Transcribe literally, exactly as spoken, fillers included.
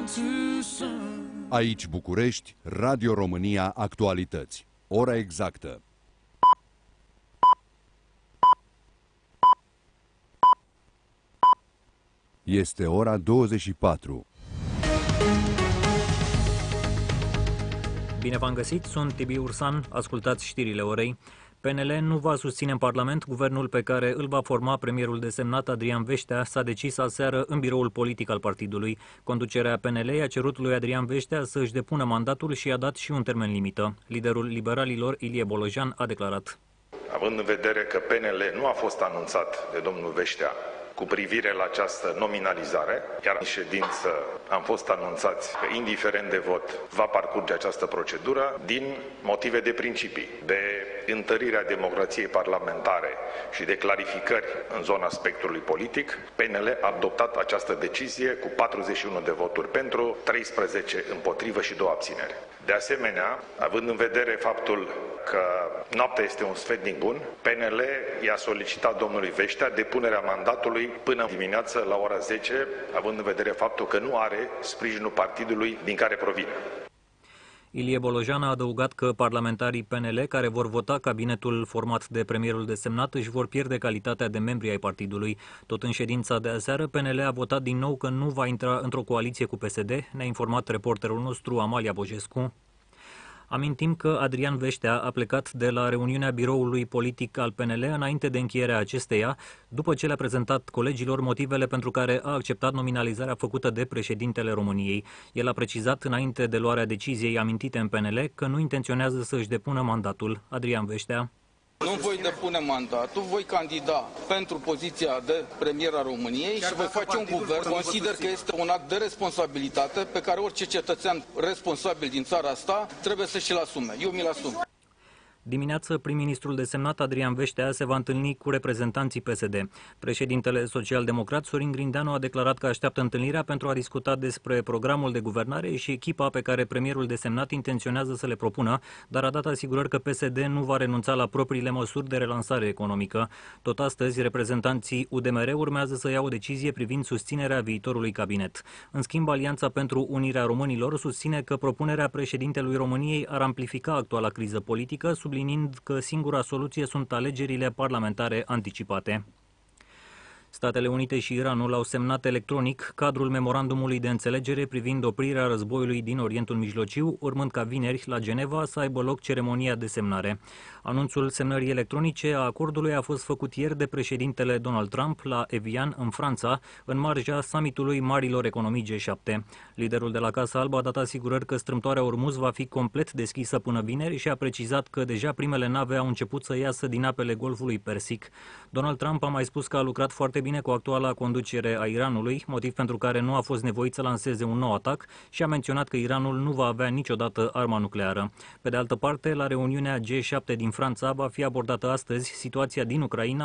Aici București, Radio România Actualități. Ora exactă. Este ora douăzeci și patru. Bine v-am găsit, sunt Tibi Ursan, ascultați știrile orei. P N L nu va susține în Parlament guvernul pe care îl va forma premierul desemnat Adrian Veștea, s-a decis aseară în biroul politic al partidului. Conducerea P N L i-a cerut lui Adrian Veștea să își depună mandatul și i-a dat și un termen limită. Liderul liberalilor, Ilie Bolojan, a declarat: având în vedere că P N L nu a fost anunțat de domnul Veștea cu privire la această nominalizare, iar în ședință am fost anunțați că, indiferent de vot, va parcurge această procedură din motive de principii, de întărirea democrației parlamentare și de clarificări în zona spectrului politic. P N L a adoptat această decizie cu patruzeci și unu de voturi pentru, treisprezece împotrivă și două abțineri. De asemenea, având în vedere faptul că noaptea este un sfetnic bun, P N L i-a solicitat domnului Veștea depunerea mandatului până dimineață la ora zece, având în vedere faptul că nu are sprijinul partidului din care provine. Ilie Bolojan a adăugat că parlamentarii P N L care vor vota cabinetul format de premierul desemnat își vor pierde calitatea de membri ai partidului. Tot în ședința de aseară, P N L a votat din nou că nu va intra într-o coaliție cu P S D, ne-a informat reporterul nostru Amalia Bogescu. Amintim că Adrian Veștea a plecat de la reuniunea biroului politic al P N L înainte de încheierea acesteia, după ce le-a prezentat colegilor motivele pentru care a acceptat nominalizarea făcută de președintele României. El a precizat înainte de luarea deciziei amintite în P N L că nu intenționează să își depună mandatul. Adrian Veștea: nu voi depune mandatul, voi candida pentru poziția de premier a României și voi face un guvern. Consider că este un act de responsabilitate pe care orice cetățean responsabil din țara asta trebuie să și-l asume. Eu mi-l asum. Dimineață, prim-ministrul desemnat Adrian Veștea se va întâlni cu reprezentanții P S D. Președintele social-democrat Sorin Grindeanu a declarat că așteaptă întâlnirea pentru a discuta despre programul de guvernare și echipa pe care premierul desemnat intenționează să le propună, dar a dat asigurări că P S D nu va renunța la propriile măsuri de relansare economică. Tot astăzi, reprezentanții U D M R urmează să ia o decizie privind susținerea viitorului cabinet. În schimb, Alianța pentru Unirea Românilor susține că propunerea președintelui României ar amplifica actuala criză politică, sub subliniind că singura soluție sunt alegerile parlamentare anticipate. Statele Unite și Iranul au semnat electronic cadrul memorandumului de înțelegere privind oprirea războiului din Orientul Mijlociu, urmând ca vineri la Geneva să aibă loc ceremonia de semnare. Anunțul semnării electronice a acordului a fost făcut ieri de președintele Donald Trump la Evian, în Franța, în marja summitului marilor economii G șapte. Liderul de la Casa Albă a dat asigurări că strâmtoarea Ormuz va fi complet deschisă până vineri și a precizat că deja primele nave au început să iasă din apele Golfului Persic. Donald Trump a mai spus că a lucrat foarte bine cu actuala conducere a Iranului, motiv pentru care nu a fost nevoit să lanseze un nou atac, și a menționat că Iranul nu va avea niciodată arma nucleară. Pe de altă parte, la reuniunea G șapte din Franța va fi abordată astăzi situația din Ucraina